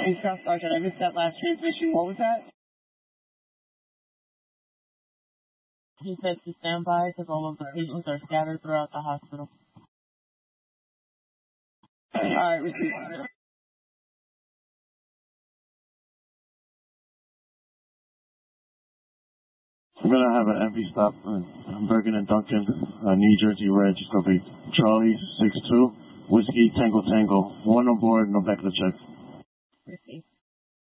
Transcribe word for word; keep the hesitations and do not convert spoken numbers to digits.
Hey, Staff Sergeant, I missed that last transmission. What was that? He said to stand by because all of the patients are scattered throughout the hospital. Alright, receive. We're going to have an empty stop in Bergen and Duncan, uh, New Jersey Red. It's going to be Charlie six two, Whiskey Tango Tango. One on board, no back of the check. Receive.